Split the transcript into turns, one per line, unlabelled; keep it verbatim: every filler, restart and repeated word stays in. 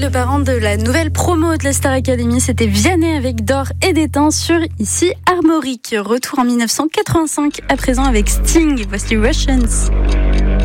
le parent de la nouvelle promo de la Star Academy, c'était Vianney avec D'or et d'étain sur ici Armorique. Retour en mille neuf cent quatre-vingt-cinq à présent avec Sting. Voici Russians.